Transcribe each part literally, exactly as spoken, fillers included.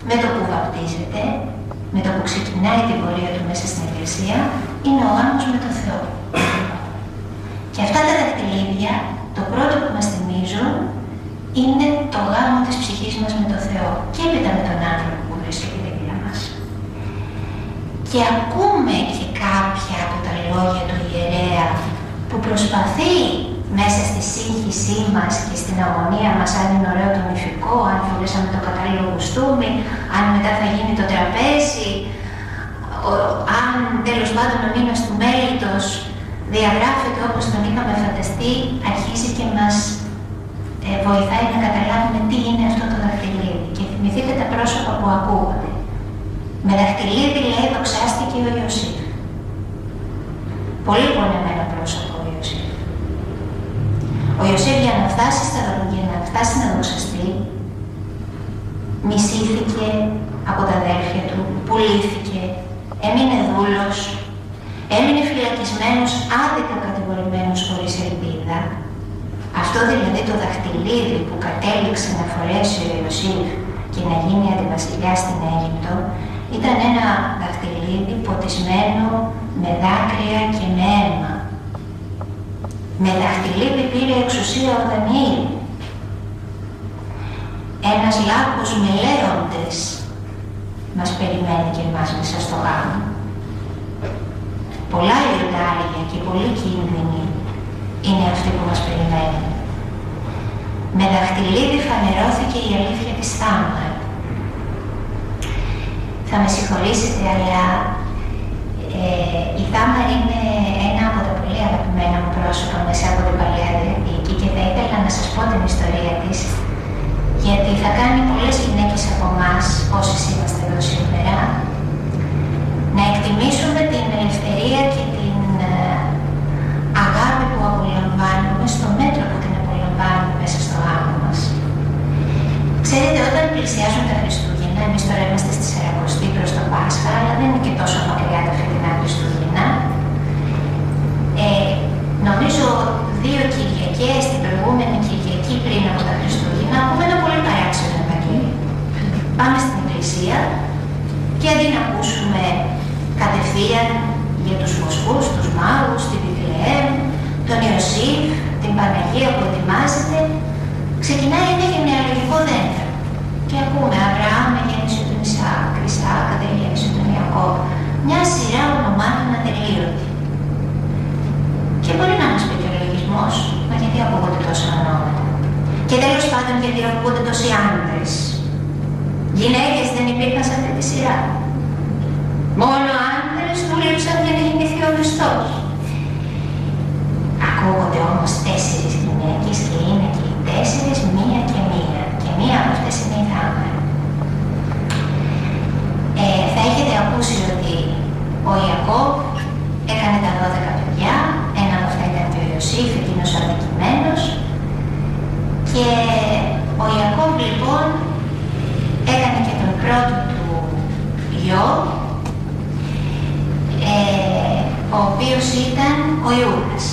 με το που βαπτίζεται, με το που ξεκινάει την πορεία του μέσα στην Εκκλησία, είναι ο γάμος με τον Θεό. Και αυτά τα δαχτυλίδια, το πρώτο που μας θυμίζουν, είναι το γάμο της ψυχής μας με τον Θεό και έπειτα με τον άνθρωπο που βρίσκεται δίπλα μας. Και ακούμε και κάποια από τα λόγια του ιερέα που προσπαθεί μέσα στη σύγχυσή μας και στην αγωνία μας, αν είναι ωραίο το νηφικό, αν φορέσαμε το κατάλληλο κουστούμι, αν μετά θα γίνει το τραπέζι, αν τέλος πάντων ο μήνας του μέλιτος διαγράφεται όπως τον είχαμε φανταστεί, αρχίζει και μας ε, βοηθάει να καταλάβουμε τι είναι αυτό το δαχτυλίδι. Και θυμηθείτε τα πρόσωπα που ακούγονται. Με δαχτυλίδι, λέει, δοξάστηκε ο Ιωσήφ. Πολύ πονεμένο πρόσωπο ο Ιωσήφ. Ο Ιωσήφ για να φτάσει στα για να φτάσει να δοξαστεί, μισήθηκε από τα αδέρφια του, πουλήθηκε, έμεινε δούλος, έμεινε φυλακισμένος, άδικα κατηγορημένος χωρίς ελπίδα. Αυτό δηλαδή το δαχτυλίδι που κατέληξε να φορέσει ο Ιωσήφ και να γίνει αντιβασιλιά στην Αίγυπτο, ήταν ένα δαχτυλίδι ποτισμένο με δάκρυα και με αίμα. Με δαχτυλίδι πήρε εξουσία ο Δανιήλ. Ένας λάκκος με λέοντες μας περιμένει και εμάς μέσα στο γάμο. Πολλά λιοντάρια και πολλοί κίνδυνοι είναι αυτοί που μας περιμένουν. Με δαχτυλίδι φανερώθηκε η αλήθεια της Θάμαρ. Θα με συγχωρήσετε, αλλά ε, η Θάμαρ είναι ένα από τα πολύ αγαπημένα μου πρόσωπα μέσα από την Παλαιά Διαθήκη και θα ήθελα να σας πω την ιστορία της, γιατί θα κάνει πολλές γυναίκες από εμάς, όσες είμαστε εδώ σήμερα, να εκτιμήσουμε την ελευθερία και την ε, αγάπη που απολαμβάνουμε στο μέτρο που την απολαμβάνουμε μέσα στο γάμο μας. Ξέρετε, όταν πλησιάζουν τα Χριστούγεννα, εμείς τώρα είμαστε στη Σαρακοστή προς το Πάσχα, αλλά δεν είναι και τόσο μακριά τα φετινά Χριστούγεννα. Ε, νομίζω δύο Κυριακές, την προηγούμενη Κυριακή πριν από τα Χριστούγεννα, ακούμε ένα πολύ παράξενο Ευαγγέλιο. Πάμε στην Εκκλησία και αντί να ακούσουμε κατευθείαν για τους βοσκούς, τους μάγους, την Βιθλεέμ, τον Ιωσήφ, την Παναγία που ετοιμάζεται, ξεκινάει ένα γενεαλογικό δέντρο. Και ακούμε Αβραάμ γέννησε τον Ισαάκ, Ισαάκ γέννησε τον Ιακώβ. Μια σειρά ονομάτων ατελείωτη. Και μπορεί να μας πει και ο λογισμός, μα γιατί ακούγονται τόσα ονόματα. Και τέλος πάντων γιατί ακούγονται τόσοι άντρες. Γυναίκες δεν υπήρχαν σε αυτή τη σειρά. Μόνο άντρες δούλεψαν για να γεννηθεί ο Χριστός. Ακούγονται όμως τέσσερις γυναίκες και είναι και οι τέσσερις μία και μία. Και μία από αυτές είναι η Θάμαρ. Ε, θα έχετε ακούσει ότι ο Ιακώβ έκανε τα δώδεκα παιδιά, ένα από αυτά ήταν και ο Ιωσήφ, εκείνος ο αδικημένος. Και ο Ιακώβ λοιπόν έκανε και τον πρώτο του γιο, ε, ο οποίος ήταν ο Ιούδας.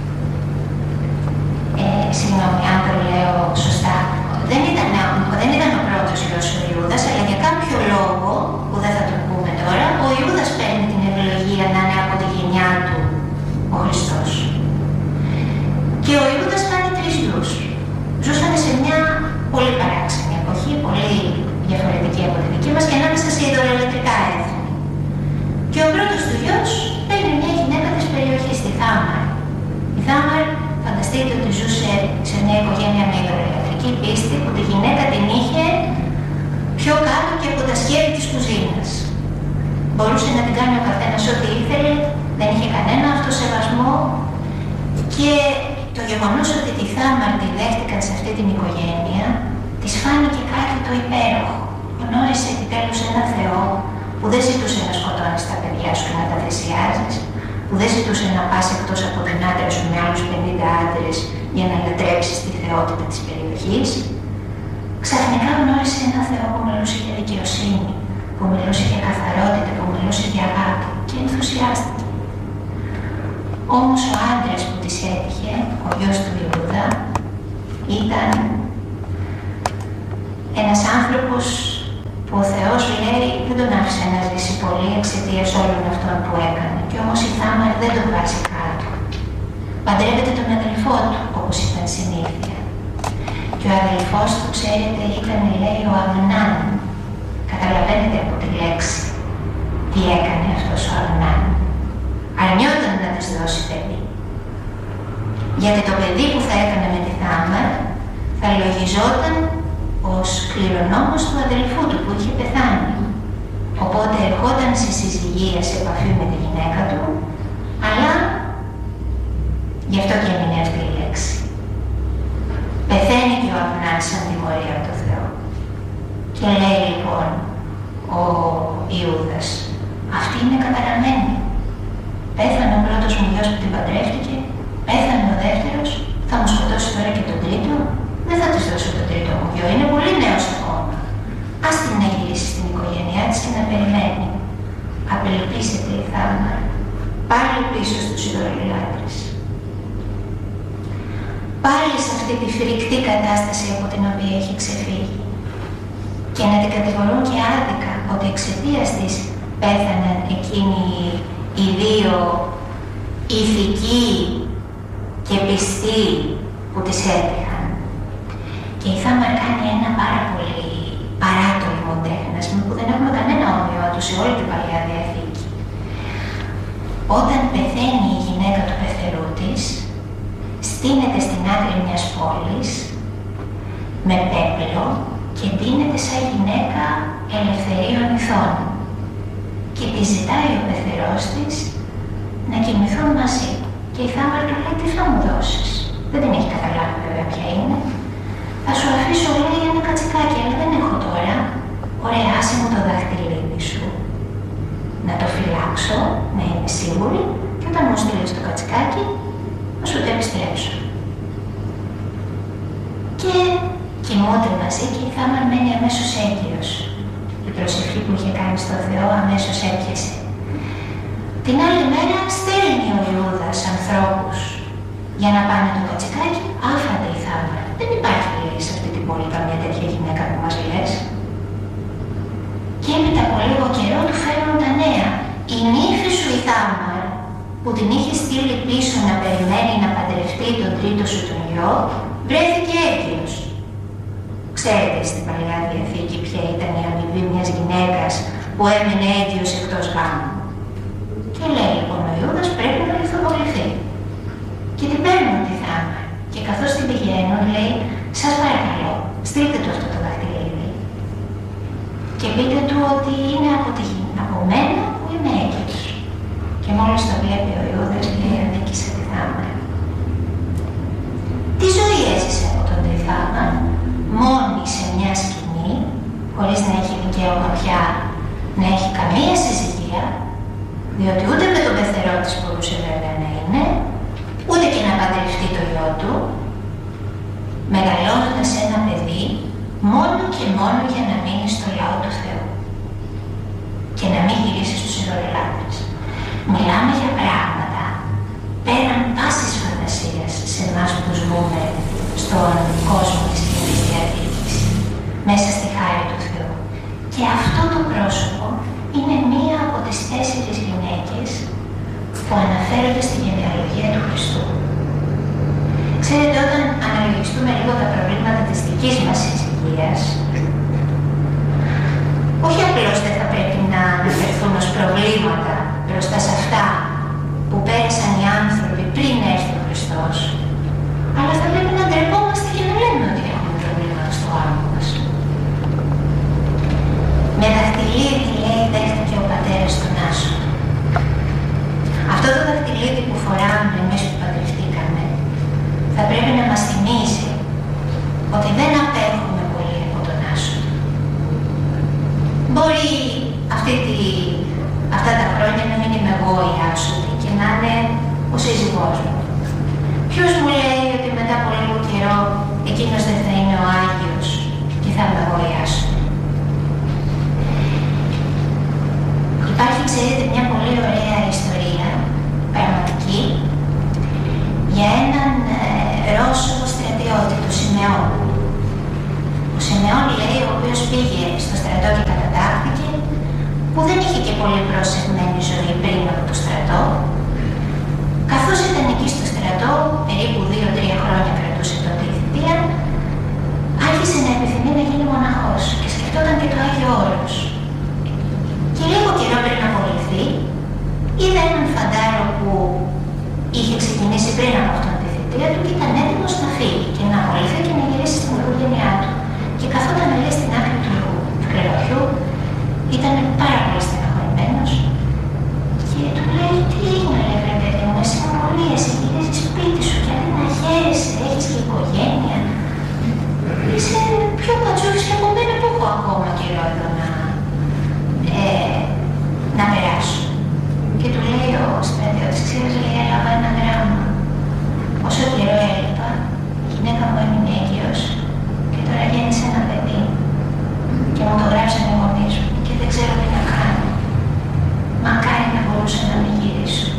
Ε, συγγνώμη αν το λέω σωστά. Δεν ήταν, δεν ήταν ο πρώτος γιος ο Ιούδας, αλλά για κάποιο λόγο, που δεν θα τον πούμε τώρα, ο Ιούδας παίρνει την ευλογία να είναι από τη γενιά του ο Χριστός. Και ο Ιούδας κάνει τρεις γιους. Ζούσαν σε μια πολύ παράξενη εποχή, πολύ διαφορετική από τη δική μας και ανάμεσα σε ιδωλολατρικά έθνη. Και ο πρώτος του γιος παίρνει μια γυναίκα της περιοχής, τη Θάμαρ. Η Θάμαρ, φανταστείτε ότι ζούσε σε μια οικογένεια με ιδωλολατρική πίστη που τη γυναίκα την είχε πιο κάτω και από τα σχέδια της κουζίνας. Μπορούσε να την κάνει ο καθένας ό,τι ήθελε, δεν είχε κανένα αυτοσεβασμό και το γεγονός ότι τη Θάμαρ τη δέχτηκαν σε αυτή την οικογένεια της φάνηκε κάτι το υπέροχο. Γνώρισε επιτέλους ένα Θεό που δεν ζητούσε να σκοτώνεις τα παιδιά σου και να τα θυσιάζεις, που δεν ζητούσε να πας εκτός από την άντρα σου με άλλους πενήντα άντρες για να λατρέψεις τη θεότητα της περιοχής. Ξαφνικά γνώρισε ένα Θεό που μιλούσε για δικαιοσύνη, που μιλούσε για καθαρότητα, που μιλούσε για αγάπη και ενθουσιάστηκε. Όμως ο άντρας που της έτυχε, ο γιος του Ιούδα, ήταν ένας άνθρωπος που ο Θεός λέει δεν τον άφησε να ζήσει πολύ εξαιτίας όλων αυτών που έκανε. Και όμως η Θάμαρ δεν τον βάζει κάτω. Παντρεύεται τον αδελφό του, όπως ήταν συνήθεια. Και ο αδελφός του, ξέρετε, ήταν, λέει, ο Αμνάν. Καταλαβαίνετε από τη λέξη τι έκανε αυτός ο Αμνάν. Αρνιόταν να της δώσει παιδί. Γιατί το παιδί που θα έκανε με τη Θάμαρ θα λογιζόταν ως κληρονόμος του αδελφού του που είχε πεθάνει. Οπότε ερχόταν σε συζυγία, σε επαφή με τη γυναίκα του, αλλά γι' αυτό και έμεινε αυτή η λέξη. Πεθαίνει και ο Αμνάν σαν τιμωρία από το Θεό. Και λέει λοιπόν ο Ιούδας, αυτή είναι καταραμένη. Πέθανε ο πρώτος μου γιος που την παντρεύτηκε, πέθανε ο δεύτερος, θα μου σκοτώσει τώρα και τον τρίτο. Δεν θα της δώσω τον τρίτο μου γιο, είναι πολύ νέος ακόμα. Ας την να γυρίσει στην οικογένειά της και να περιμένει. Απελπίζεται η Θάμαρ, πάλι πίσω στους ειδωλολάτρες. Πάλι σε αυτή τη φρικτή κατάσταση από την οποία έχει ξεφύγει. Και να την κατηγορούν και άδικα ότι εξαιτίας της πέθαναν εκείνοι οι δύο ηθικοί και πιστοί που τις έτυχαν. Και η Θάμαρ κάνει ένα πάρα πολύ παράτολμο τέχνασμα που δεν έχουμε κανένα όμοιο του σε όλη την Παλαιά Διαθήκη. Όταν πεθαίνει η γυναίκα του πεθερού της, στείνεται στην άκρη μιας πόλης με πέπλο και ντύνεται σαν γυναίκα ελευθερίων ηθών. Και τη ζητάει ο πεθερός της να κοιμηθούν μαζί. Και η Θάμαρ του λέει, τι θα μου δώσεις? Δεν την έχει καταλάβει βέβαια ποια είναι. Θα σου αφήσω, λέει, ένα κατσικάκι, αλλά δεν έχω τώρα. Ωραία, άσε μου το δάχτυλίδι σου. Να το φυλάξω, να είμαι σίγουρη, και όταν μου στείλεις το κατσικάκι, να σου το επιστρέψω. Και κοιμούνται μαζί και η Θάμαρ μένει αμέσως έγκυος. Η προσευχή που είχε κάνει στο Θεό αμέσως έπιασε. Την άλλη μέρα στέλνει ο Ιούδας ανθρώπους για να πάνε το κατσικάκι, άφανται η Θάμαρ. Δεν υπάρχει, λέει, σε αυτή την πόλη καμία τέτοια γυναίκα που μας λες. Και έπειτα από λίγο καιρό του φέρνουν τα νέα. Η νύφη σου η Θάμαρ, που την είχε στείλει πίσω να περιμένει να παντρευτεί τον τρίτο σου τον γιο, βρέθηκε έγκυος. Ξέρετε στην Παλαιά Διαθήκη ποια ήταν η αμοιβή μιας γυναίκας που έμεινε έγκυος εκτός γάμου. Και λέει λοιπόν ο Ιούδας πρέπει να λιθοβοληθεί. Και την παίρνουν τη Θάμαρ. Και καθώς την πηγαίνουν λέει, σας παρακαλώ, στείλτε του αυτό το δαχτυλίδι. Και πείτε του ότι είναι από, τη, από μένα που είμαι έγκυος. Και μόλις το βλέπει ο Ιούδας λέει, αδίκησε τη Θάμαρ. Τι ζωή έζησε από τον τη Θάμαρ, μόνη σε μια σκηνή, χωρίς να έχει δικαίωμα πια να έχει καμία συζυγία, διότι ούτε με τον πεθερό της μπορούσε βέβαια να είναι, ούτε και να παντρευτεί το γιο του, μεγαλώνοντας ένα παιδί μόνο και μόνο για να μείνει στο λαό του Θεού και να μην γυρίσει στους ειδωλολάτρες. Μιλάμε για πράγματα πέραν πάσης φαντασίας σε εμάς που ζούμε στον κόσμο της Καινής Διαθήκης, μέσα στη χάρη του Θεού. Και αυτό το πρόσωπο είναι μία από τις τέσσερις γυναίκες που αναφέρονται στην γενεαλογία του Χριστού. Ξέρετε, όταν αναλογιστούμε λίγο τα προβλήματα της δικής μας συζυγίας, όχι απλώς δεν θα πρέπει να αναφερθούν ως προβλήματα μπροστά σε αυτά που πέρασαν οι άνθρωποι πριν έρθει ο Χριστός, αλλά θα πρέπει να ντρεπόμαστε και να λέμε ότι έχουμε προβλήματα στο γάμο μας. Με δαχτυλίδι, λέει, δέχτηκε ο πατέρας τον Άσο. Αυτό το δαχτυλίδι που φοράμε εμείς που παντρευτήκαμε θα πρέπει να μας θυμίζει ότι δεν απέχουμε πολύ από τον Άσο. Μπορεί αυτή τη, αυτά τα χρόνια να μην είμαι εγώ η Άσοτη και να είναι ο σύζυγός μου. Ποιος μου λέει ότι μετά από λίγο καιρό εκείνος δεν θα είναι ο Άγιος και θα είμαι εγώ η Άσοτη. Υπάρχει, ξέρετε, μια πολύ ωραία ιστορία, πραγματική, για έναν ε, Ρώσο στρατιώτη, του Σιμεών. Ο Σιμεών, λέει, ο οποίος πήγε στο στρατό και όρος. Και λίγο καιρό πριν απολυθεί, είδα έναν φαντάρο που είχε ξεκινήσει πριν από αυτόν τη θητεία του και ήταν έτοιμος να φύγει και να απολυθεί και να γυρίσει στην οικογένειά του. Και καθόταν λέει στην άκρη του κρεβατιού, ήταν πάρα πολύ στεναχωρημένος και του λέει: τι έγινε, λέει, βρε παιδί μου, εσύ μου απολύεσαι, γυρίζεις σπίτι σου και αντί να χαίρεσαι, έχεις και οικογένεια. Είσαι πιο πατσούχης και από μένα που έχω ακόμα καιρό εδώ να, ε, να περάσω. Και του λέει ο στρατιώτης: ξέρεις, λέει, έλαβα ένα γράμμα. Όσο καιρό έλειπα, η γυναίκα μου έμεινε έγκυος και τώρα γέννησε ένα παιδί. Και μου το γράψαν οι γονείς μου και δεν ξέρω τι να κάνω. Μακάρι να μπορούσα να μην γυρίσω.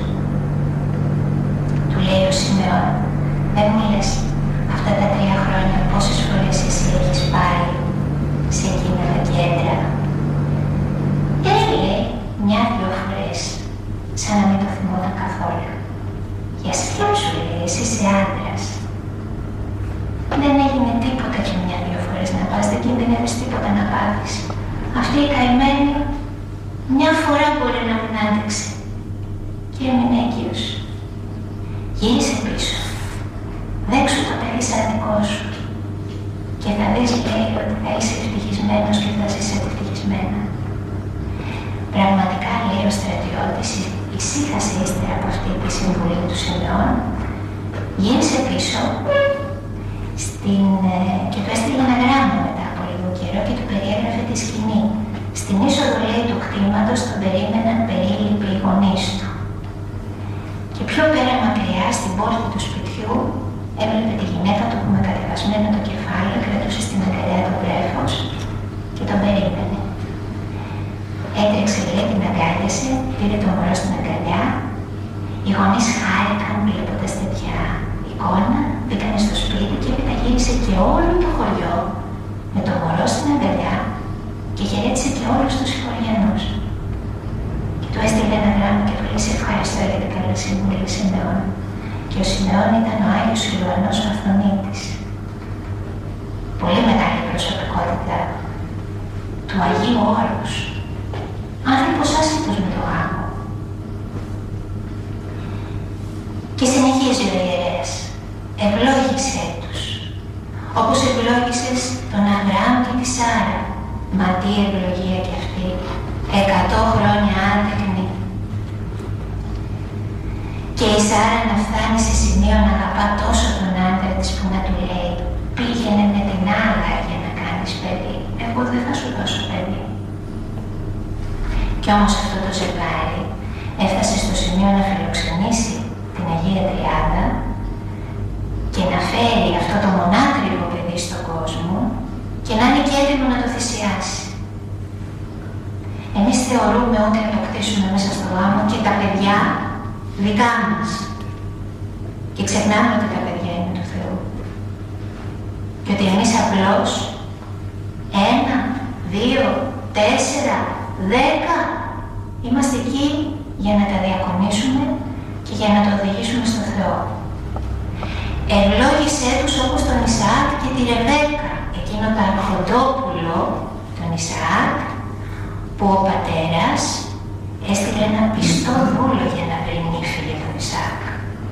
Του λέει ο Σιμεών: δεν μου λες αυτά τα τρία χρόνια πόσες φορές εσύ έχεις πάει σε εκείνα τα κέντρα? Ε, λέει, μια-δυο φορές, σαν να μην το θυμόταν καθόλου. Για σκέψου, λέει, εσύ είσαι άντρας. Δεν έγινε τίποτα και μια-δυο φορές να πας, δεν κινδυνεύεις τίποτα να πάθεις. Αυτή η καημένη μια φορά μπορεί να μην άντεξε και έμεινε έγκυος. Γύρισε πίσω. Δέξου το παιδί σαν δικό σου και θα δεις, λέει, ότι θα είσαι ευτυχισμένος και θα ζεις ευτυχισμένα. Πραγματικά, λέει ο στρατιώτης, ησύχασε ύστερα από αυτή τη συμβουλή του Σιμεών, γύρισε πίσω στην, και του έστειλε ένα γράμμα μετά από λίγο καιρό και του περιέγραφε τη σκηνή. Στην είσοδο, λέει, του κτήματος τον περίμεναν περίληποι οι γονείς του. Και πιο πέρα μακριά, στην πόρτα του σπιτιού, έβλεπε τη γυναίκα του που με κατεβασμένο το κεφάλι κρατούσε στην αγκαλιά του βρέφος και τον περίμενε. Έτρεξε, λέει, την αγκάλιασε, πήρε το μωρό στην αγκαλιά. Οι γονείς χάρηκαν βλέποντας τέτοια εικόνα, μπήκανε στο σπίτι και έπειτα γύρισε και όλο το χωριό με το μωρό στην αγκαλιά και χαιρέτησε και όλους τους χωριανούς. Και του έστειλε ένα γράμμα και του λέει: σε ευχαριστώ για την καλή συμβουλή, Σιμεών. Και ο Σιμεών ήταν ο Άγιος Ιλουανός Βαθονίτης. Πολύ μεγάλη προσωπικότητα του Αγίου Όρους. Άνθρωπος άσχετος με το γάμο. Και συνεχίζει ο ιερέας: ευλόγησέ τους, όπως ευλόγησες τον Αβραάμ και τη Σάρα. Μα τι ευλογία κι αυτή, εκατό χρόνια άντεκνη. Και η Σάρα να φτάνει σε σημείο να αγαπά τόσο τον άντρα της που να του λέει: πήγαινε με την άλλα για να κάνεις παιδί, εγώ δεν θα σου δώσω παιδί. Κι όμως αυτό το ζευγάρι έφτασε στο σημείο να φιλοξενήσει την Αγία Τριάδα και να φέρει αυτό το μονάκριβο παιδί στον κόσμο και να είναι και έτοιμο να το θυσιάσει. Εμείς θεωρούμε ότι αποκτήσουμε μέσα στο γάμο και τα παιδιά δικά μας και ξεχνάμε ότι τα παιδιά είναι του Θεού και ότι εμείς απλώς ένα, δύο, τέσσερα, δέκα είμαστε εκεί για να τα διακονήσουμε και για να το οδηγήσουμε στον Θεό. Ευλόγησέ τους όπως τον Ισαάκ και τη Ρεβέκα, εκείνο το αρχοντόπουλο, τον Ισαάκ, που ο πατέρας έστειλε ένα πιστό δούλο για να βρει νύφη για τον Ισαάκ.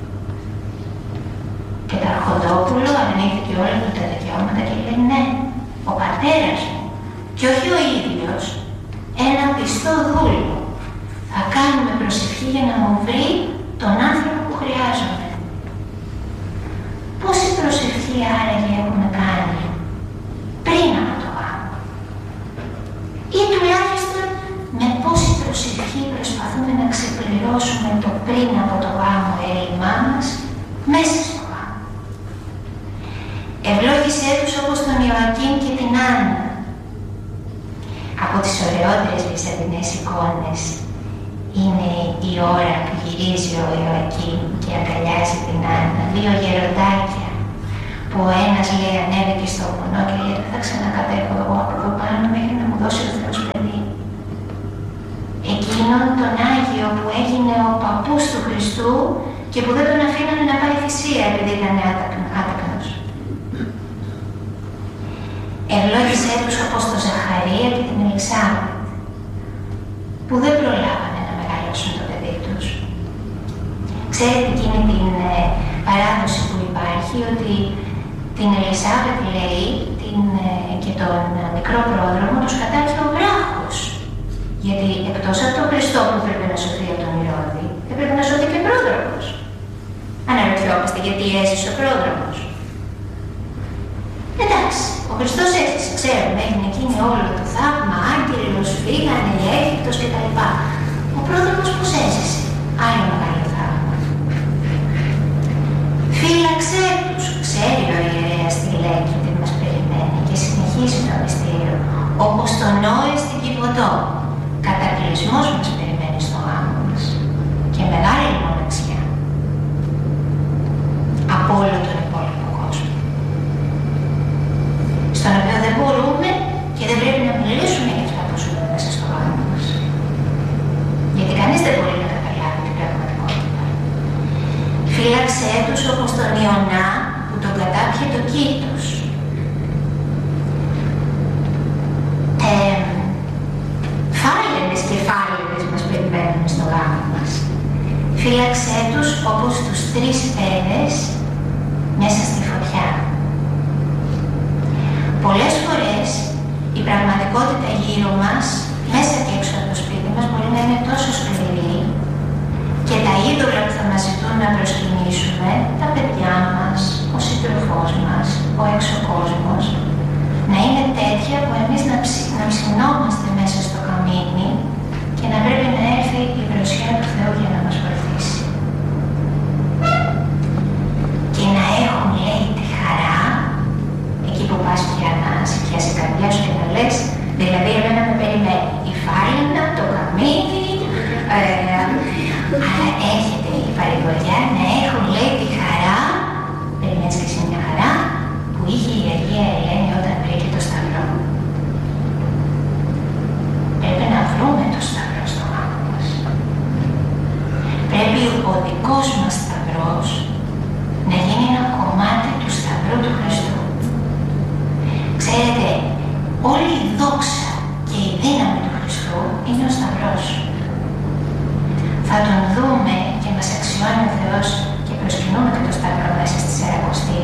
Και το αρχοντόπουλο αρνήθηκε όλα του τα δικαιώματα και λέει: ναι, ο πατέρας μου, και όχι ο ίδιος, ένα πιστό δούλο. Θα κάνουμε προσευχή για να μου βρει τον άνθρωπο που χρειάζομαι. Πόση προσευχή άραγε έχουμε κάνει πριν από το γάμο? Ή τουλάχιστον με πόση προσευχή προσπαθούμε να ξεπληρώσουμε το πριν από το γάμο έλλειμμά μας μέσα στο γάμο? Ευλόγησέ τους όπως τον Ιωακήμ και την Άννα. Από τις ωραιότερες βυζαντινές εικόνες είναι η ώρα που γυρίζει ο Ιωακήμ και αγκαλιάζει την Άννα, δύο γεροντάκια, που ο ένας λέει ανέβηκε στο βουνό και λέει: δεν θα ξανακατέχω εγώ από εδώ πάνω μέχρι να μου δώσει ο Θεός παιδί. Εκείνον τον Άγιο που έγινε ο παππούς του Χριστού και που δεν τον αφήνανε να πάει θυσία επειδή ήταν άτακνος. Ευλόγησέ τους όπως τον Ζαχαρία και την Ελισάβετ, που δεν προλάβανε να μεγαλώσουν το παιδί τους. Ξέρετε εκείνη την ε, παράδοση που υπάρχει, ότι την Ελισάβετ, λέει, την, ε, και τον ε, μικρό πρόδρομο τους κατάχει ο βράχος. Γιατί εκτός από τον Χριστό που πρέπει να σωθεί από τον Ηρώδη, δεν πρέπει να σωθεί και πρόδρομος. Αναρωτιόμαστε γιατί έζησε ο πρόδρομος. Εντάξει, ο Χριστός έζησε, ξέρουμε, έγινε εκείνη όλο το θαύμα, άγγελος, φύγανε, η Αίγυπτος κτλ. Ο πρόδρομος πώς έζησε, άλλο μεγάλο θαύμα. Φύλαξέ τους, ξέρει ο ιερέας τι λέει και τι μας περιμένει και συνεχίζει το μυστήριο. Όπως το Νόε στην Κιβωτό, κατακλυσμός μας περιμένει στο γάμο μας και μεγάλη μοναξιά από όλο τον υπόλοιπο κόσμο, στον οποίο δεν μπορούμε και δεν πρέπει να μιλήσουμε για αυτά που ζούμε μέσα στο γάμο μας, γιατί κανείς δεν μπορεί να καταλάβει την πραγματικότητα. Φύλαξέ τους όπως τον Ιωνά που τον κατάπιε το κήτος. Ε, φάλαινες και φάλαινες μας περιμένουν στο γάμο μας. Φύλαξέ τους όπως τους τρεις παιδες μέσα στη φωτιά. Πολλές φορές η πραγματικότητα γύρω μας, μέσα και έξω από το σπίτι μας, μπορεί να είναι τόσο σκληρή και τα είδωλα που θα μας ζητούν να προσκυνήσουμε, τα παιδιά μας, ο σύντροφός μας, ο έξω κόσμος, να είναι τέτοια που εμείς να, ψ, να ψινόμαστε μέσα στο καμίνι και να πρέπει να έρθει η δροσιά του Θεού για να μας βοηθήσει. Και να έχουν, λέει, τη χαρά, εκεί που πας πια να πιάσει η καρδιά σου και να λες, δηλαδή εμένα με περιμένει η φάλαινα, το καμίνι, ε, αλλά έρχεται η παρηγοριά να έχουν, λέει, τη χαρά, περιμένεις και εσύ μια χαρά, που είχε η Αγία Ελένη όταν βρήκε το σταυρό. Πρέπει να βρούμε το σταυρό στο γάμο μας. Πρέπει ο δικός μας σταυρός να γίνει ένα κομμάτι του σταυρού του Χριστού. Ξέρετε, όλη η δόξα και η δύναμη του Χριστού είναι ο σταυρός. Θα τον δούμε και μας αξιώνει ο Θεός και προσκυνούμε και το σταυρό μέσα στη Σαρακοστή.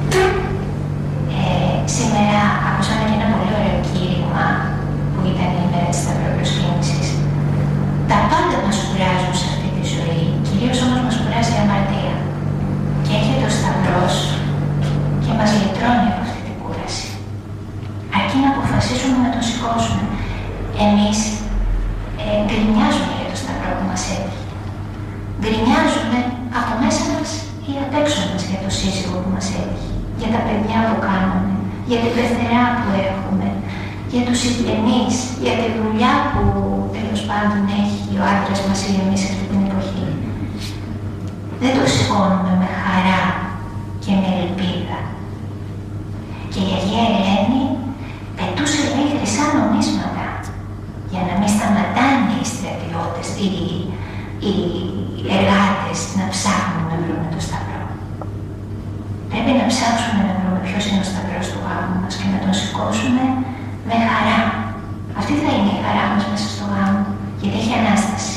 Ε, σήμερα ακούσαμε και ένα πολύ ωραίο κήρυγμα που ήταν η ημέρα της σταυροπροσκύνησης. Τα πάντα μας κουράζουν σε αυτή τη ζωή, κυρίως όμως μας κουράζει η αμαρτία. Και έρχεται ο σταυρός και μας λυτρώνει από αυτή την κούραση. Αρκεί να αποφασίσουμε να τον σηκώσουμε. Εμείς ε, γκρινιάζουμε για το σταυρό που μας έτυχε. Γκρινιάζουμε από μέσα μας ή απ' έξω μας για το σύζυγο που μας έτυχε, για τα παιδιά που κάνουμε, για την πεθερά που έχουμε, για τους συγγενείς, για τη δουλειά που τέλος πάντων έχει ο άντρας μας ή εμείς αυτή την εποχή. Δεν το σηκώνουμε με χαρά και με ελπίδα. Και η Αγία Ελένη πετούσε, λέει, χρυσά νομίσματα για να μην σταματάνε οι στρατιώτες, οι, οι εργάτες να ψάχνουν να βρούμε το σταυρό. Πρέπει να ψάξουμε να βρούμε ποιος είναι ο σταυρός του γάμου μας και να τον σηκώσουμε με χαρά. Αυτή θα είναι η χαρά μας μέσα στο γάμο, γιατί έχει Ανάσταση.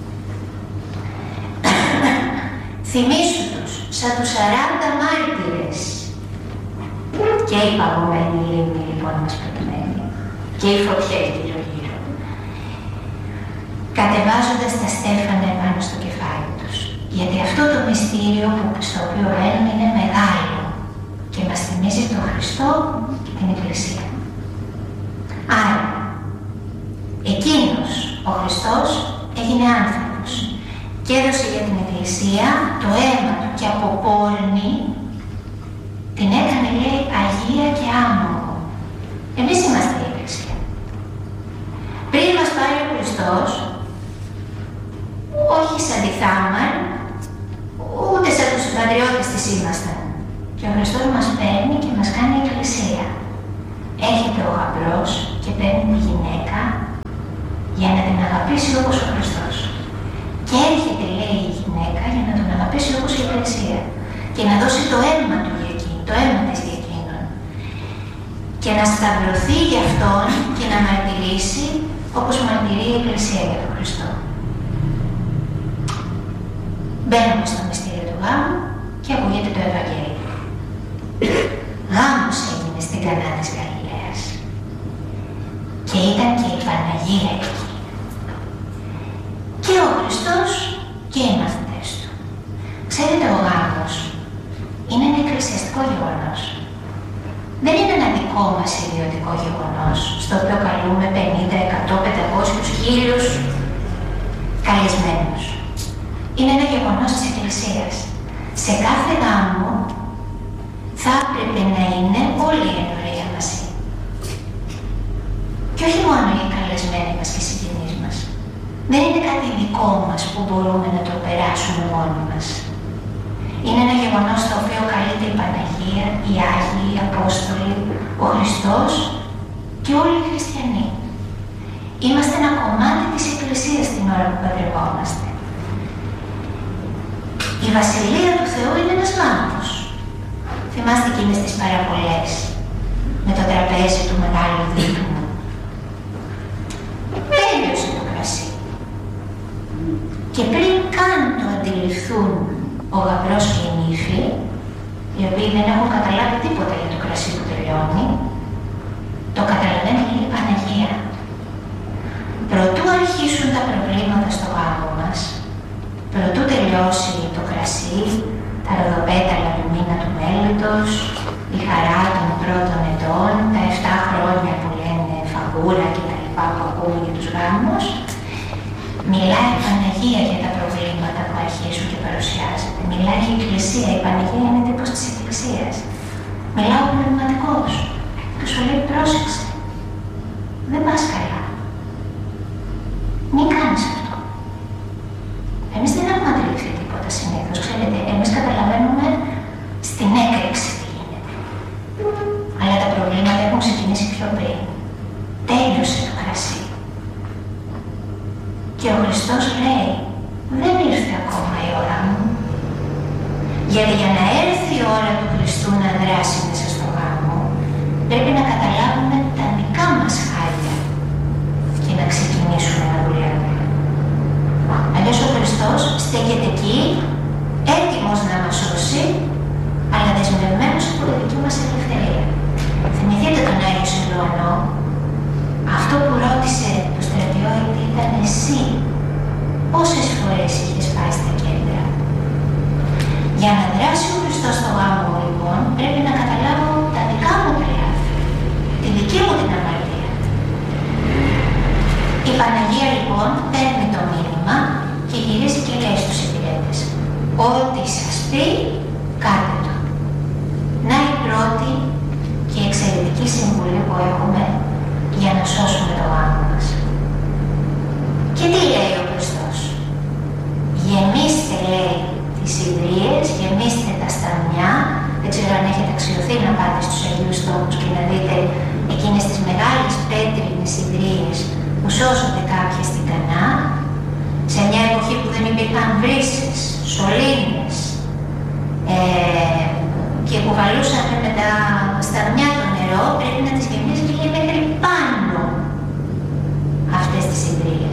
Θυμήσου τους, σαν τους σαράντα μάρτυρες. Και η παγωμένη λίμνη λοιπόν μας περιμένει. Και η φωτιά γύρω-γύρω. Κατεβάζοντας τα στέφανα επάνω στο κεφάλι τους. Γιατί αυτό το μυστήριο που, στο οποίο μπαίνουμε είναι μεγάλο και μας θυμίζει τον Χριστό και την Εκκλησία. Άρα, εκείνος, ο Χριστός, έγινε άνθρωπος και έδωσε για την Εκκλησία το αίμα του και από πόρνη την έκανε, λέει, Αγία και άμμογο. Εμείς είμαστε η Εκκλησία. Πριν μας πάρει ο Χριστός, όχι σαν τη Θάμαρ, ούτε σαν τους πατριώτες της ήμασταν. Και ο Χριστός μας παίρνει και μας κάνει Εκκλησία. Έρχεται ο γαμπρός και παίρνει τη γυναίκα για να την αγαπήσει όπως ο Χριστός. Και έρχεται, λέει, η γυναίκα για να τον αγαπήσει όπως η Εκκλησία. Και να δώσει το αίμα του για εκείνη, το αίμα της για εκείνον. Και και να σταυρωθεί για Αυτόν και να μαρτυρήσει όπως μαρτυρεί η Εκκλησία για τον Χριστό. Μπαίνουμε στο μυστήριο του γάμου και ακούγεται το Ευαγγέλιο. Γάμος έγινε στην Κανά της Γαλιλαίας και ήταν και η Παναγία εκεί. Και ο Χριστός και οι μαθητές του. Ξέρετε, ο γάμος είναι ένα εκκλησιαστικό γεγονός. Δεν είναι ένα δικό μας ιδιωτικό γεγονός, στο οποίο καλούμε πενήντα, εκατό, πεντακόσιους, χίλιους καλεσμένους. Είναι ένα γεγονός της Εκκλησίας. Σε κάθε γάμο θα έπρεπε να είναι όλη η ενορία μαζί. Και όχι μόνο οι καλεσμένοι μας και οι συγγενείς μας. Δεν είναι κάτι δικό μας που μπορούμε να το περάσουμε μόνοι μας. Είναι ένα γεγονός στο οποίο καλείται η Παναγία, οι Άγιοι, οι Απόστολοι, ο Χριστός και όλοι οι χριστιανοί. Είμαστε ένα κομμάτι της Εκκλησίας την ώρα που παντρευόμαστε. Η Βασιλεία του Θεού είναι ένας γάμος. Θυμάστε εκείνες τις παραβολές με το τραπέζι του μεγάλου δείπνου. Τέλειωσε το κρασί. Και πριν καν το αντιληφθούν ο γαμπρός και η νύφη, οι οποίοι δεν έχουν καταλάβει τίποτα για το κρασί που τελειώνει, το καταλαβαίνει η Παναγία. Προτού αρχίσουν τα προβλήματα στο γάμο μας, προτού τελειώσει το κρασί, τα ροδοπέταλα του μήνα του μέλιτος, η χαρά των πρώτων ετών, τα εφτά χρόνια που λένε φαγούρα και τα λοιπά που ακούμε για τους γάμους, μιλάει η Παναγία για τα προβλήματα που αρχίζουν και παρουσιάζεται. Μιλάει η Εκκλησία. Η Παναγία είναι τύπος της Εκκλησίας. Μιλάει ο Πνευματικός και σου λέει πρόσεξε. Δεν πας καλά. Μην κάνεις αυτό. Εμείς δεν έχουμε αντιληφθεί τίποτα συνήθως. Ξέρετε, εμείς καταλαβαίνουμε στην έκρηξη τι γίνεται. Αλλά τα προβλήματα έχουν ξεκινήσει πιο πριν. Τέλειωσε το κρασί. Και ο Χριστός λέει, δεν ήρθε ακόμα η ώρα μου. Γιατί για να έρθει η ώρα του Χριστού να δράσει μέσα στο γάμο, πρέπει να καταλάβουμε τα δικά μας χάλια και να ξεκινήσουμε να δουλεύουμε. Αλλιώς ο Χριστός στέκεται εκεί, έτοιμος να μας σώσει, αλλά δεσμευμένος από τη δική μας ελευθερία. Θυμηθείτε τον Άγιο Σιλουανό, αυτό που ρώτησε το στρατιώτη ήταν εσύ. Πόσες φορές είχες πάει στα κέντρα. Για να δράσει ο Χριστός στο γάμο μου, λοιπόν, πρέπει να καταλάβω τα δικά μου τα λάθη, τη δική μου την αμαρτία. Η Παναγία, λοιπόν, παίρνει το μήνυμα και γυρίζει και λέει στους υπηρέτες, ό,τι σας πει, κάντε το. Να η πρώτη και η εξαιρετική συμβουλή που έχουμε για να σώσουμε το γάμο μας. Και τι λέει ο Χριστός? Γεμίστε, λέει, τις ιδρύες, γεμίστε τα σταμιά. Δεν ξέρω αν έχετε αξιωθεί να πάτε στους Αγίους Τόπους και να δείτε εκείνες τις μεγάλες πέτρινες ιδρύες που σώζονται κάποιες στην Κανά, σε μια εποχή που δεν υπήρχαν βρύσες, σωλήνες, ε, και που βαλούσαν με τα σταμιά το νερό, πρέπει να τις γεμίσει και μέχρι πάνω αυτές τις ιδρύες.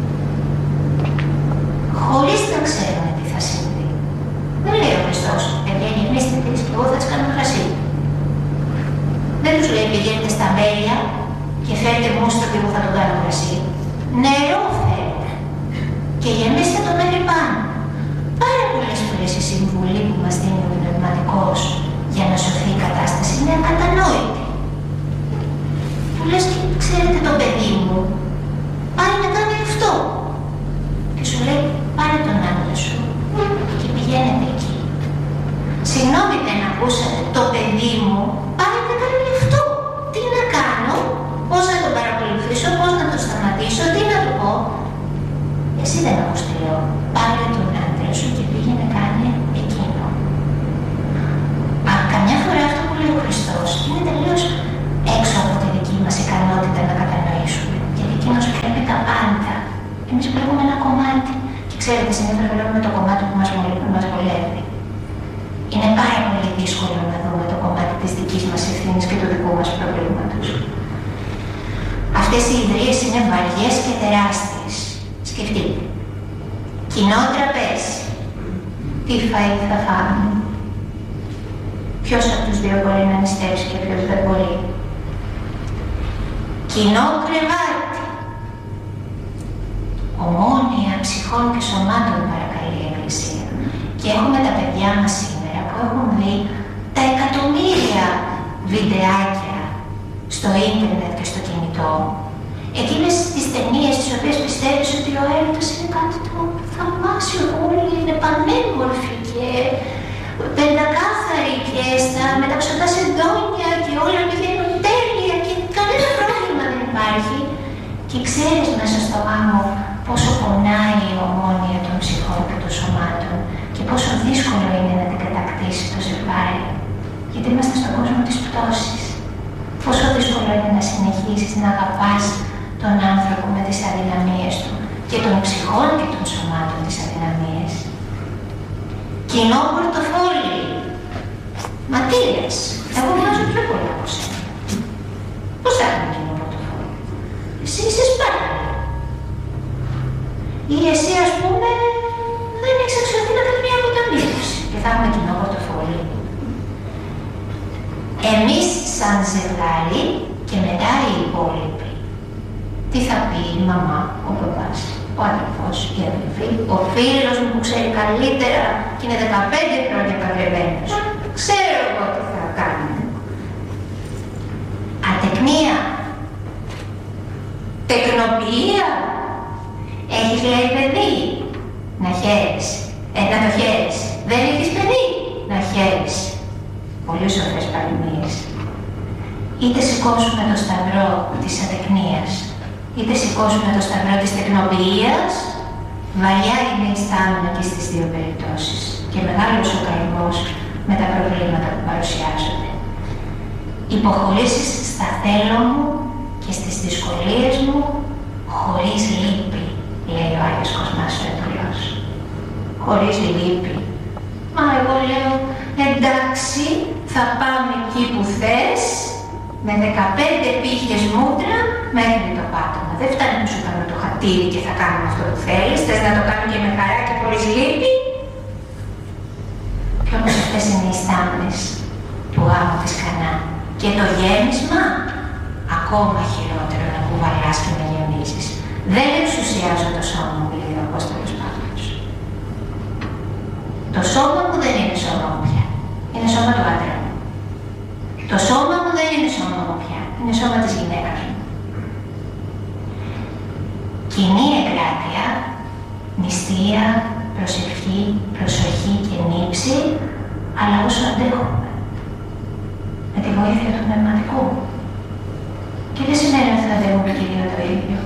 Χωρίς να ξέρουμε τι θα συμβεί. Δεν λέει ο Χριστός, παιδιά γεμίστε τις και εγώ θα τις κάνω κρασί. Δεν τους λέει πηγαίνετε στα μπέλια και φέρτε μούστο και εγώ θα τον κάνω κρασί. Νερό φέρετε και γεμίστε το μέχρι πάνω. Πάρα πολλές φορές η συμβουλή που μας δίνει ο Πνευματικός για να σωθεί η κατάσταση είναι ακατανόητη. Του λες και ξέρετε το παιδί μου, πάει να κάνει αυτό. Και σου λέει πάρε τον άντρα σου και πηγαίνετε εκεί. Συγγνώμη δεν ακούσατε, το παιδί μου πάει να κάνει αυτό. Τι να κάνω, πώς να τον παρακολουθήσω, πώς να τον σταματήσω, τι να του πω. Εσύ δεν ακούς τι λέω, πάρε τον άντρα σου και πήγαινε κάνει εκείνο. Α, καμιά φορά αυτό που λέει ο Χριστός είναι τελείως έξω από τη δική μας ικανότητα να κατανοήσουμε. Γιατί εκείνος βλέπει τα πάντα. Εμείς βλέπουμε ένα κομμάτι. Και ξέρετε, συνήθως βλέπουμε το κομμάτι που μας, μας βολεύει. είναι πάρα πολύ δύσκολο να δούμε το κομμάτι της δικής μας ευθύνης και του δικού μας προβλήματος. Αυτές οι ιδρύες είναι βαριές και τεράστιες. Σκεφτείτε. Κοινό τραπέζι. Τι φαΐ θα φάμε. Ποιος από τους δύο μπορεί να νηστέψει και ποιος δεν μπορεί. Κοινό κρεβάτι. Ομόνοια ψυχών και σωμάτων παρακαλεί η Εκκλησία. Και έχουμε τα παιδιά μας σήμερα που έχουν δει τα εκατομμύρια βιντεάκια στο ίντερνετ και στο κινητό. Εκείνες τις ταινίες τις οποίες πιστεύεις ότι ο έρωτας είναι κάτι το θαυμάσιο, όλοι είναι πανέμορφοι και πεντακάθαροι και στα μεταξωτά σεντόνια και όλα πηγαίνουν τέλεια και κανένα πρόβλημα δεν υπάρχει. Και ξέρεις μέσα στο γάμο πόσο πονάει η ομόνοια των ψυχών και των σωμάτων και πόσο δύσκολο είναι να την κατακτήσει το ζευγάρι. Γιατί είμαστε στον κόσμο της πτώσης. Πόσο δύσκολο είναι να συνεχίσεις να αγαπάς τον άνθρωπο με τις αδυναμίες του και των ψυχών και των σωμάτων τις αδυναμίες. Κοινό πορτοφόλι. Μα τι λες, εγώ βγάζω πιο πολλά από σένα. Πώς θα έχουμε κοινό πορτοφόλι. Εσύ είσαι σπάρτη. Ή εσύ ας πούμε δεν έχεις αξιωθεί να κάνει μια αποταμίευση και θα έχουμε κοινό πορτοφόλι. Εμείς σαν ζευγάρι και μετά οι υπόλοιποι. Τι θα πει η μαμά, ο παπάς, ο αδελφός, η αδελφή, ο φίλος μου που ξέρει καλύτερα και είναι δεκαπέντε χρόνια παντρεμένος. Ξέρω εγώ τι θα κάνει. Ατεκνία. Τεκνοποιία. Έχεις λέει παιδί. Να χαίρεσαι. Ε, να το χαίρεσαι. Δεν έχεις παιδί. Να χαίρεσαι. Πολύ σοφές παροιμίες. Είτε σηκώσουμε το σταυρό της ατεκνίας, είτε σηκώσουμε το σταυρό της τεκνοποιίας, βαριά είναι η στάμινα και στις δύο περιπτώσεις και μεγάλος ο καημός με τα προβλήματα που παρουσιάζονται. Υποχωρήσεις στα θέλω μου και στις δυσκολίες μου χωρίς λύπη, λέει ο Άγιος Κοσμάς ο Ετωλός. Χωρίς λύπη. Μα εγώ λέω, εντάξει, θα πάμε εκεί που θες, με δεκαπέντε πύχες μούτρα μέχρι το πάτωμα. Δεν φτάνει να σου κάνω το χατήρι και θα κάνουμε αυτό που θέλεις. Θες να το κάνω και με χαρά και χωρίς λύπη. Κι όμως αυτές είναι οι στάμνες του γάμου της Κανά. Και το γέμισμα, ακόμα χειρότερο να κουβαλάς και να γεμίζεις. Δεν εξουσιάζω το σώμα μου, λέει ο Απόστολος Παύλος. Το σώμα μου δεν είναι σώμα μου πια. Είναι σώμα του άντρα μου. Το σώμα μου δεν είναι σώμα μου πια. Είναι σώμα της γυναίκας μου. Κοινή εγκράτεια, νηστεία, προσευχή, προσοχή και νύψη, αλλά όσο αντέχουμε. Με τη βοήθεια του πνευματικού. Και δεν σημαίνει ότι θα δέχουμε και δύο το ίδιο.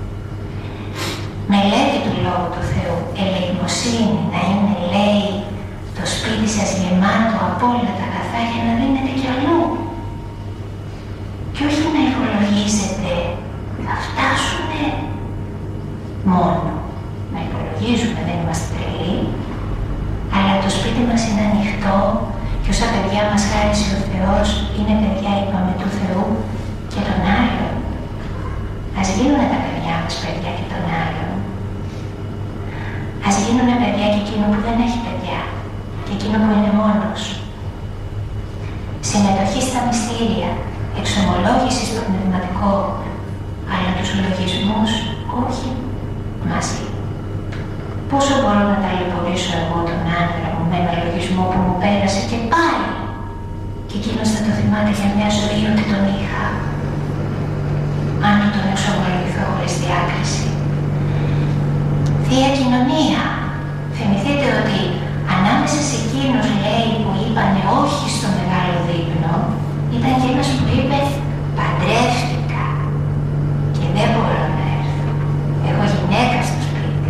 Μελέτη του Λόγου του Θεού, ελεημοσύνη, να είναι, λέει, το σπίτι σας γεμάτο από όλα τα αγαθά για να δίνετε κι αλλού. Και όχι να υπολογίζετε, θα φτάσουνε μόνο. Να υπολογίζουμε, δεν είμαστε τρελοί, αλλά το σπίτι μας είναι ανοιχτό και όσα παιδιά μας χάρισε ο Θεός είναι παιδιά, είπαμε, του Θεού και των άλλων. Ας γίνουνε τα παιδιά μας παιδιά και των άλλων. Ας γίνουνε παιδιά και εκείνο που δεν έχει παιδιά και εκείνο που είναι μόνος. Συμμετοχή στα μυστήρια, εξομολόγηση στο πνευματικό, αλλά τους λογισμούς όχι μαζί. Πόσο μπορώ να ταλαιπωρήσω εγώ τον άντρα μου με ένα λογισμό που μου πέρασε και πάλι και εκείνος θα το θυμάται για μια ζωή ότι τον είχα. Αν του τον εξομολογηθώ χωρίς διάκριση. Θεία κοινωνία. Θυμηθείτε ότι ανάμεσα σε εκείνους, λέει, που είπανε όχι στο μεγάλο δείπνο, ήταν και ένας που είπε παντρεύτηκα και δεν μπορώ να έρθω. Έχω γυναίκα στο σπίτι.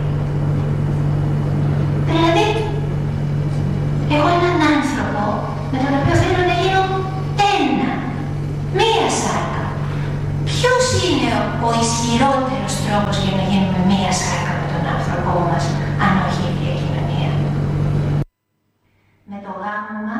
Δηλαδή, έχω έναν άνθρωπο με τον οποίο θέλω να γίνω ένα, μία σάρκα. Ποιος είναι ο, ο ισχυρότερος τρόπος για να γίνουμε μία σάρκα με τον άνθρωπό μας, αν όχι η διακοινωνία. Με το γάμο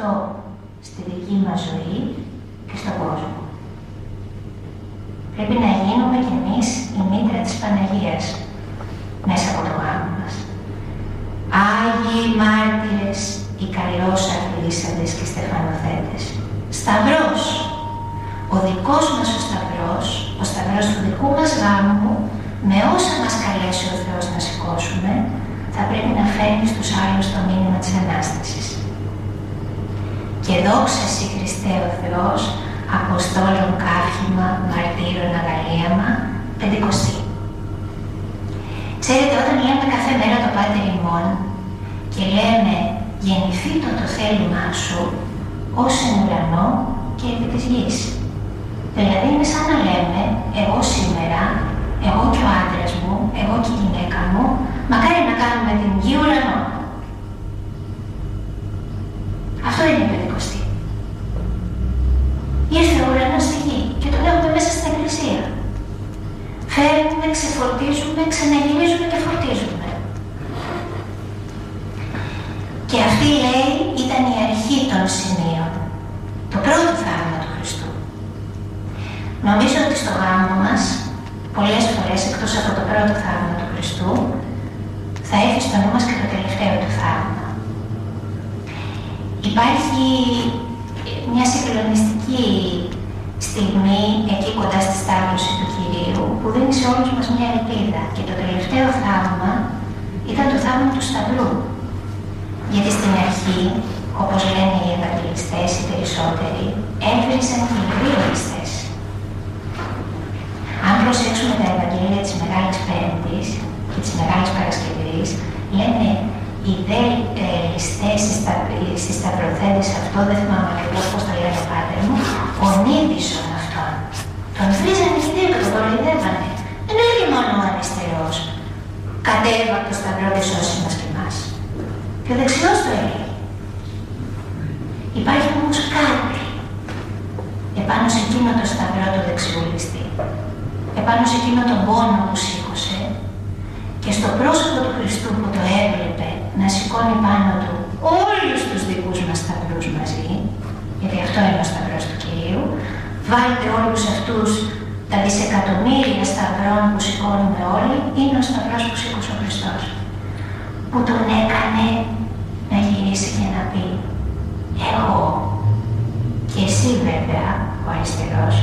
Χριστό στη δική μας ζωή και στον κόσμο. Πρέπει να γίνουμε κι εμείς η μήτρα της Παναγίας μέσα από το γάμο μας. Άγιοι μάρτυρες, οι καλώς αφηρήσαντες και στεφανοθέτες. Σταυρός. Ο δικός μας ο Σταυρός, ο Σταυρός του δικού μας γάμου, με όσα μας καλέσει ο Θεός να σηκώσουμε, θα πρέπει να φέρνει στους άλλους το μήνυμα της Ανάστασης. Και δόξα Συ Χριστέ ο Θεός, Αποστόλων καύχημα, μαρτύρων αγαλίαμα, Πεντηκοστή. Ξέρετε, όταν λέμε κάθε μέρα το Πάτερ ημών και λέμε γεννηθήτω το θέλημά σου, ως εν ουρανό και επί της γης. Δηλαδή είναι σαν να λέμε, εγώ σήμερα, εγώ και ο άντρας μου, εγώ και η γυναίκα μου, μακάρι να κάνουμε την γη ουρανό. Αυτό είναι η Πεντηκοστή. Ήρθε ο ουρανός στη γη και τον έχουμε μέσα στην Εκκλησία. Φέρνουμε, ξεφορτίζουμε, ξαναγυρίζουμε και φορτίζουμε. Και αυτή, λέει, ήταν η αρχή των σημείων. Το πρώτο θαύμα του Χριστού. Νομίζω ότι στο γάμο μας, πολλές φορές, εκτός από το πρώτο θαύμα του Χριστού, θα έρθει στο νου μας και το τελευταίο του θαύμα. Υπάρχει μια συγκλονιστική στιγμή εκεί κοντά στη Σταύρωση του Κυρίου που δίνει σε όλους μας μια ελπίδα. Και το τελευταίο θαύμα ήταν το θαύμα του Σταυρού. Γιατί στην αρχή, όπως λένε οι Ευαγγελιστές, οι περισσότεροι, έβρισαν και οι γρήγοριστες. Αν προσέξουμε τα Ευαγγέλια της Μεγάλης Πέμπτης και της Μεγάλης Παρασκευής, λένε οι δε ε, ληστές, στις σταυροθέντες, αυτό δεν θυμάμαι ακριβώς πώς το λένε ο πάτερ μου, ονείδησον αυτόν. Τον βρίζανε και δύο και τον κοροϊδεύανε. Δεν έλεγε μόνο ο αριστερός. Κατέβα από το σταυρό και σώσει μας και εμάς. Και ο δεξιός το έλεγε. Υπάρχει όμως κάτι επάνω σε εκείνο το σταυρό του δεξιού ληστή, επάνω σε εκείνο τον πόνο που σήκωσε και στο πρόσωπο του Χριστού που το έβλεπε να σηκώνει πάνω του όλους τους δικούς μας σταυρούς μαζί, γιατί αυτό είναι ο σταυρός του Κυρίου. Βάλτε όλους αυτούς τα δισεκατομμύρια σταυρών που σηκώνουμε όλοι, είναι ο σταυρός που σήκωσε ο Χριστός, που τον έκανε να γυρίσει και να πει εγώ και εσύ βέβαια ο αριστερός,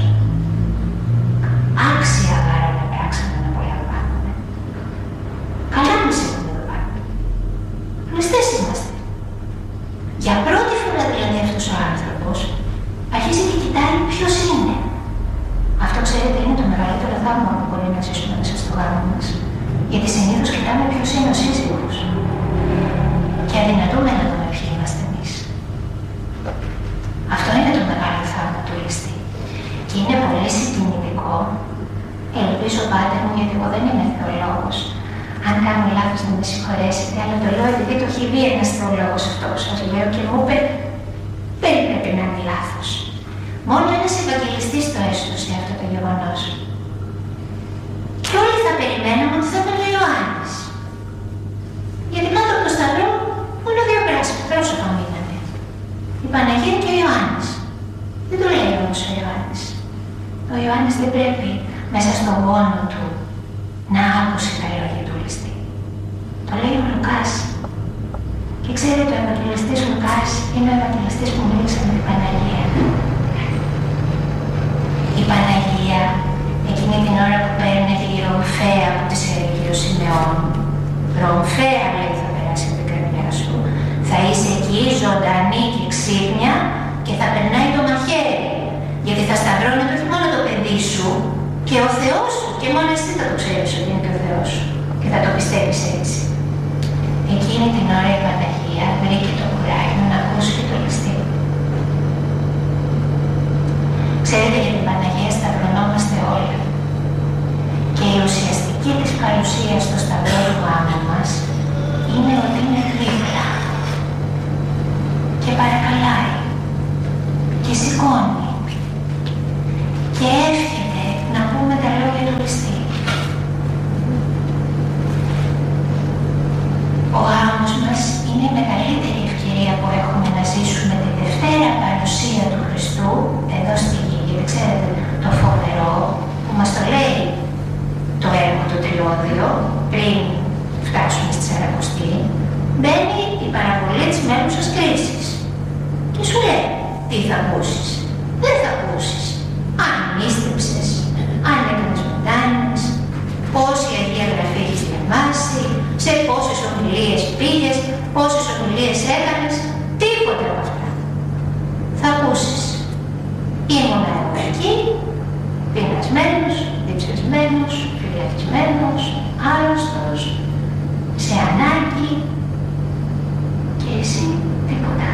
άξια γάρα να πράξαμε να απολαμβάνουμε. Καλά μας έχουν εδώ πάνω. Ληστές είμαστε. Για πρώτη φορά δηλαδή αυτός ο άνθρωπος αρχίζει και κοιτάει ποιος είναι. Αυτό ξέρετε είναι το μεγαλύτερο θαύμα που μπορεί να ζήσουμε μέσα στο γάμο μας. Γιατί συνήθως κοιτάμε ποιος είναι ο σύζυγος. Και αδυνατούμε να δούμε ποιοι είμαστε εμείς. Αυτό είναι το μεγάλο θαύμα του ληστή. Και είναι πολύ συγκινητικό. Ελπίζω πάτερ μου, γιατί εγώ δεν είμαι θεολόγος. Αν κάνω λάθος να με συγχωρέσετε, αλλά το λέω επειδή το έχει δει ένας θεολόγος αυτό που σας λέω και μου είπε δεν πρέπει να είναι λάθος. Μόνο ένας Ευαγγελιστής το έσωσε αυτό το γεγονός. Και όλοι θα περιμέναμε ότι θα ήταν ο Ιωάννης. Γιατί κάτω από το σταυρό μόνο δύο πρόσωπα μείνανε. Η Παναγία και ο Ιωάννης. Δεν το λέει όμως ο Ιωάννης. Ο Ιωάννης δεν πρέπει μέσα στον πόνο του να άκουσε τα λόγια του ληστή. Το λέει ο Λουκάς. Και ξέρετε, ο Ευαγγελιστής Λουκάς είναι ο Ευαγγελιστής που μίλησε με την Παναγία. Η Παναγία, εκείνη την ώρα που παίρνει τη ρομφαία που της έλεγε ο Σιμεών, ρομφαία λέει θα περάσει από την καρδιά σου, θα είσαι εκεί ζωντανή και ξύπνια και θα περνάει το μαχαίρι. Γιατί θα σταυρώνεται όχι μόνο το παιδί σου και ο Θεός σου, και μόνο εσύ θα το ξέρεις ότι είναι και ο Θεός σου και θα το πιστεύεις έτσι. Εκείνη την ώρα η Παναγία βρήκε το κουράγιο να ακούσει και το ληστή. Ξέρετε, για την Παναγία σταυρωνόμαστε όλοι. Και η ουσιαστική της παρουσία στο σταυρό του γάμου μας είναι ότι είναι δίπλα και παρακαλάει και σηκώνει και εύχεται να πούμε τα λόγια του ληστή. Ο γάμος μας είναι η μεγαλύτερη ευκαιρία που έχουμε να ζήσουμε τη Δευτέρα πήγες, πόσες ομιλίες έκανες, τίποτα από αυτά. Θα ακούσεις. Ήμουν εγώ εκεί, πεινασμένος, διψασμένος, φυλακισμένος, άρρωστος, σε ανάγκη και εσύ τίποτα.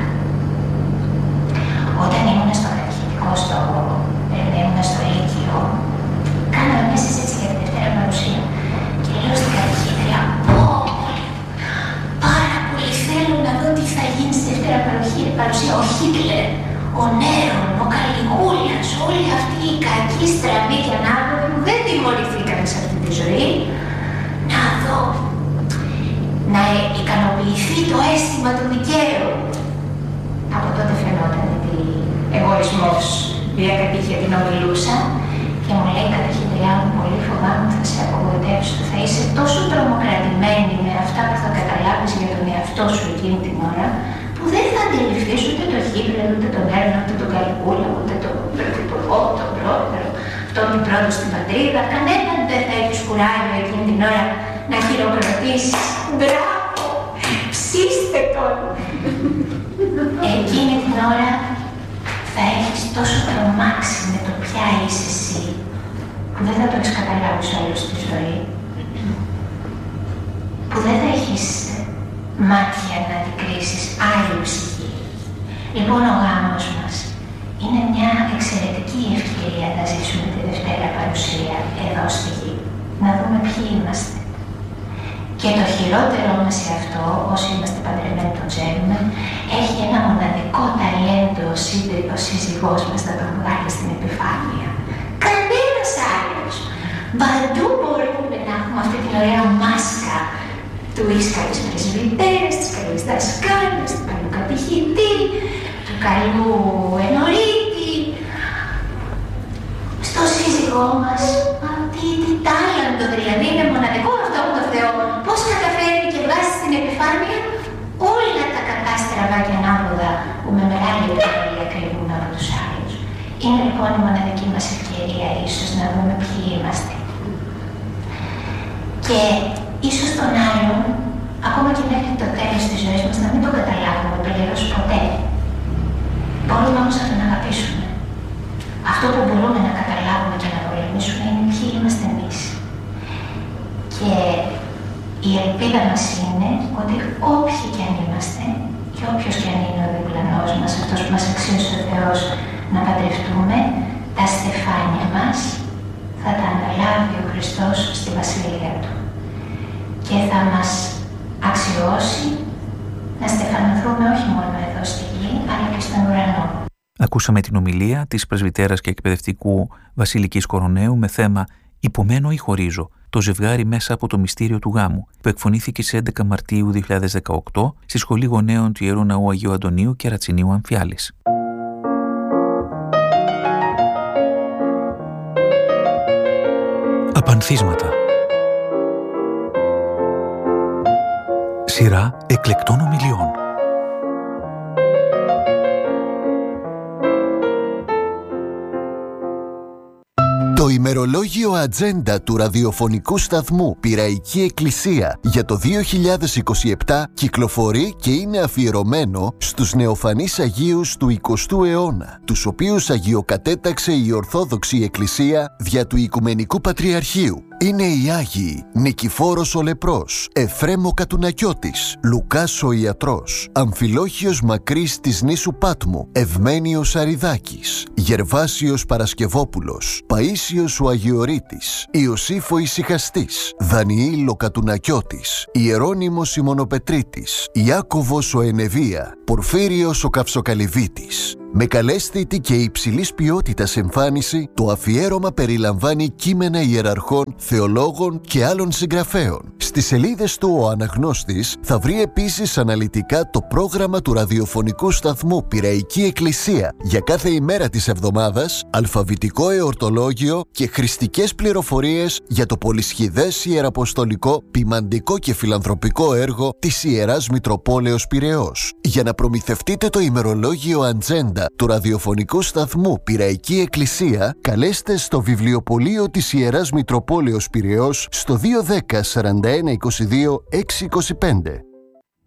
Όταν ήμουν στο κατηχητικό, στο, ήμουν στο Λύκειο, κάναμε μια συζήτηση για τη Δευτέρα Παρουσία και λέω στην κατηχήτρια, πω, πάρα πολύ θέλω να δω τι θα γίνει στη Δευτέρα Παρουσία, ο Χίτλερ, ο Νέρον, ο Καλιγούλας, όλοι αυτοί οι κακοί στραβοί και ανάποδοι που δεν τιμωρηθήκαν σε αυτή τη ζωή, να δω, να ικανοποιηθεί το αίσθημα του δικαίου. Από τότε φαινόταν ότι εγωισμός διακατήχε την ομιλούσα και μου λέει, καταχειριά μου, πολύ φοβάμαι θα σε απογοητεύσω, θα είσαι τόσο τρομοκρατημένη με αυτά που θα καταλάβεις για τον εαυτό σου εκείνη την ώρα, που δεν θα αντιληφθείς ούτε το Χίτλερ, ούτε τον Έρνα, ούτε τον Καλικούλα, ούτε τον πρωθυπουργό, τον πρόεδρο, αυτόν τον πρώτο στην πατρίδα. Κανέναν δεν θα έχεις κουράγιο εκείνη την ώρα να χειροκροτήσεις. Μπράβο! Ψήστε τον! Εκείνη την ώρα θα έχεις τόσο τρομάξει με το ποια είσαι εσύ, που δεν θα το έχεις καταλάβει όλο στη ζωή, που δεν θα έχεις μάτια να αντικρίσεις άλλη ψυχή. Λοιπόν, ο γάμος μας είναι μια εξαιρετική ευκαιρία να ζήσουμε τη Δευτέρα Παρουσία εδώ στη γη, να δούμε ποιοι είμαστε. Και το χειρότερο μας σε αυτό, όσοι είμαστε παντρεμένοι τον ξέρουμε, έχει ένα μοναδικό ταλέντο ο σύζυγός μας να τον βγάλει στην επιφάνεια. Κανένας άλλος. Παντού μπορούμε να έχουμε αυτή την ωραία μάσκα του ίσκαλης πρεσβυτέρας, της καλής δασκάλας, του καλού κατηχητή, του καλού ενορίτη. Στο σύζυγό μας, τι, τι τάλαντο δηλαδή, είναι μοναδικό αυτό από το Θεό. Πώς καταφέρνει και βγάζει στην επιφάνεια όλα τα κακά στραβά και ανάποδα που με μεγάλη επιτυχία κρύβουν από τους άλλους. Είναι λοιπόν η μοναδική μας ευκαιρία ίσως να δούμε ποιοι είμαστε. Και ίσως τον άλλον, ακόμα και μέχρι το τέλος της ζωής μας, να μην τον καταλάβουμε πλήρως ποτέ. Μπορούμε όμως να τον αγαπήσουμε. Αυτό που μπορούμε να καταλάβουμε και να πολεμήσουμε είναι ποιοι είμαστε εμείς. Και η ελπίδα μας είναι ότι όποιοι κι αν είμαστε, και όποιος κι αν είναι ο διπλανός μας, αυτός που μας αξίωσε ο Θεός να παντρευτούμε, τα στεφάνια μας θα τα αναλάβει ο Χριστός στη Βασιλεία Του. Και θα μας αξιώσει να στεφανωθούμε όχι μόνο εδώ στη γη, αλλά και στον ουρανό. Ακούσαμε την ομιλία της πρεσβυτέρας και εκπαιδευτικού Βασιλικής Κοροναίου με θέμα «Υπομένω ή χωρίζω, το ζευγάρι μέσα από το μυστήριο του γάμου», που εκφωνήθηκε στις έντεκα Μαρτίου δύο χιλιάδες δεκαοκτώ στη Σχολή Γονέων του Ιερού Ναού Αγίου Αντωνίου και Ρατσινίου Αμφιάλης. Απανθίσματα. Σειρά εκλεκτών ομιλιών. Το ημερολόγιο ατζέντα του ραδιοφωνικού σταθμού Πειραϊκή Εκκλησία για το δύο χιλιάδες είκοσι επτά κυκλοφορεί και είναι αφιερωμένο στους νεοφανείς Αγίους του εικοστού αιώνα, τους οποίους αγιοκατέταξε η Ορθόδοξη Εκκλησία δια του Οικουμενικού Πατριαρχείου. Είναι οι Άγιοι Νικηφόρος ο Λεπρός, Εφρέμ ο Κατουνακιώτης, Λουκάς ο Ιατρός, Αμφιλόχιος Μακρύς της νήσου Πάτμου, Ευμένιος Αριδάκης, Γερβάσιος Παρασκευόπουλος, Παΐσιος ο Αγιορείτης, Ιωσήφ ο Ησυχαστής, Δανιήλ ο Κατουνακιώτης, Ιερώνυμος η Μονοπετρίτης, Ιάκωβος ο Ενεβία, Πορφύριος ο Καυσοκαλυβίτης. Με καλέσθητη και υψηλής ποιότητας εμφάνιση, το αφιέρωμα περιλαμβάνει κείμενα ιεραρχών, θεολόγων και άλλων συγγραφέων. Στις σελίδες του ο αναγνώστης θα βρει επίσης αναλυτικά το πρόγραμμα του ραδιοφωνικού σταθμού Πειραϊκή Εκκλησία για κάθε ημέρα της εβδομάδας, αλφαβητικό εορτολόγιο και χρηστικές πληροφορίες για το πολυσχηδές ιεραποστολικό, ποιμαντικό και φιλανθρωπικό έργο της Ιεράς Μητροπόλεως Πειραιώς. Για να προμηθευτείτε το ημερολόγιο ατζέντα του ραδιοφωνικού σταθμού Πειραϊκή Εκκλησία, καλέστε στο βιβλιοπωλείο της Ιεράς Μητροπόλεως Πειραιώς στο δύο ένα μηδέν σαράντα ένα είκοσι δύο εξακόσια είκοσι πέντε.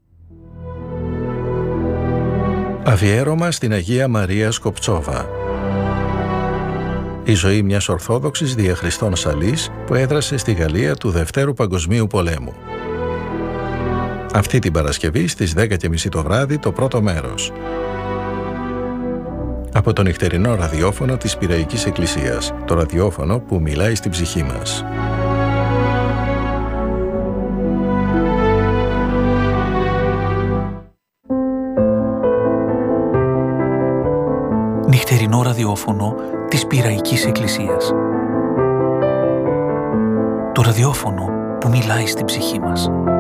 Αφιέρωμα στην Αγία Μαρία Σκοπτσόβα. Η ζωή μιας Ορθόδοξης διαχριστών Σαλής που έδρασε στη Γαλλία του Δευτέρου Παγκοσμίου Πολέμου. Αυτή την Παρασκευή στις δέκα και μισή το βράδυ το πρώτο μέρος. Από το νυχτερινό ραδιόφωνο της Πειραϊκής Εκκλησίας, το ραδιόφωνο που μιλάει στην ψυχή μας. Νυχτερινό ραδιόφωνο της Πειραϊκής Εκκλησίας. Το ραδιόφωνο που μιλάει στην ψυχή μας.